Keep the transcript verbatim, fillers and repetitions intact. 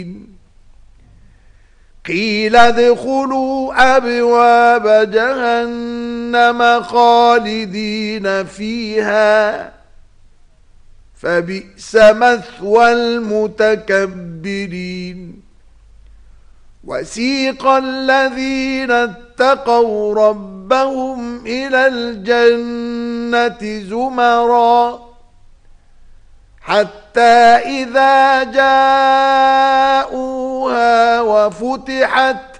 قيل ادخلوا أبواب جهنم خالدين فيها فبئس مثوى المتكبرين وسيق الذين اتقوا ربهم إلى الجنة زمرا حتى إذا جاءوها وفتحت